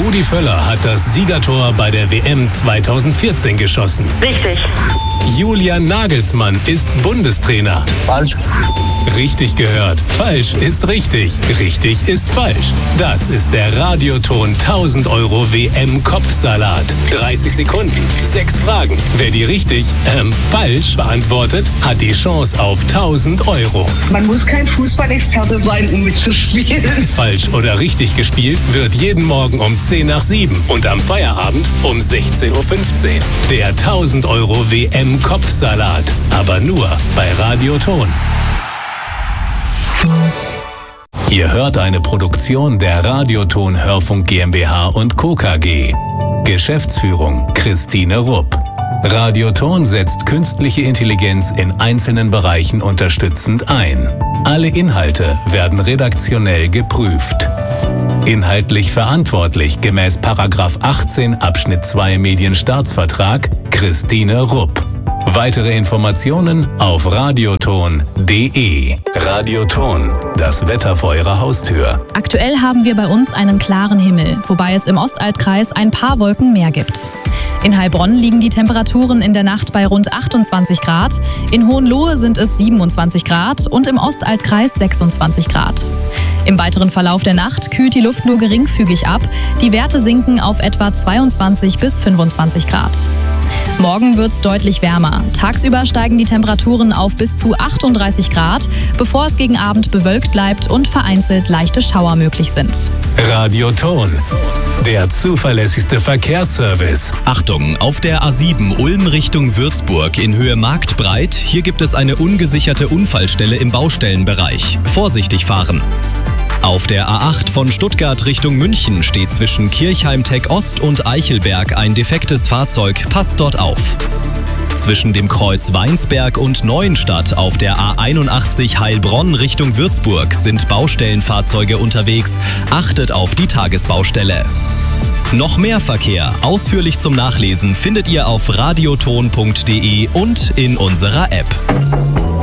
Rudi Völler hat das Siegertor bei der WM 2014 geschossen. Richtig. Julian Nagelsmann ist Bundestrainer. Falsch. Richtig gehört. Falsch ist richtig. Richtig ist falsch. Das ist der Radioton 1000 € WM-Kopfsalat. 30 Sekunden, 6 Fragen. Wer die richtig, falsch beantwortet, hat die Chance auf 1000 €. Man muss kein Fußballexperte sein, um mitzuspielen. Falsch oder richtig gespielt wird jeden Morgen um 10 nach 7 und am Feierabend um 16:15 Uhr. Der 1000 € WM-Kopfsalat. Aber nur bei Radioton. Ihr hört eine Produktion der Radioton Hörfunk GmbH und Co. KG. Geschäftsführung Christine Rupp. Radioton setzt künstliche Intelligenz in einzelnen Bereichen unterstützend ein. Alle Inhalte werden redaktionell geprüft. Inhaltlich verantwortlich gemäß § 18 Abschnitt 2 Medienstaatsvertrag Christine Rupp. Weitere Informationen auf radioton.de. Radioton, das Wetter vor Ihrer Haustür. Aktuell haben wir bei uns einen klaren Himmel, wobei es im Ostaltkreis ein paar Wolken mehr gibt. In Heilbronn liegen die Temperaturen in der Nacht bei rund 28 Grad, in Hohenlohe sind es 27 Grad und im Ostaltkreis 26 Grad. Im weiteren Verlauf der Nacht kühlt die Luft nur geringfügig ab, die Werte sinken auf etwa 22 bis 25 Grad. Morgen wird's deutlich wärmer. Tagsüber steigen die Temperaturen auf bis zu 38 Grad, bevor es gegen Abend bewölkt bleibt und vereinzelt leichte Schauer möglich sind. Radioton, der zuverlässigste Verkehrsservice. Achtung, auf der A7 Ulm Richtung Würzburg in Höhe Marktbreit, hier gibt es eine ungesicherte Unfallstelle im Baustellenbereich. Vorsichtig fahren. Auf der A8 von Stuttgart Richtung München steht zwischen Kirchheim-Tech Ost und Eichelberg ein defektes Fahrzeug. Passt dort auf. Zwischen dem Kreuz Weinsberg und Neuenstadt auf der A81 Heilbronn Richtung Würzburg sind Baustellenfahrzeuge unterwegs. Achtet auf die Tagesbaustelle. Noch mehr Verkehr, ausführlich zum Nachlesen, findet ihr auf radioton.de und in unserer App.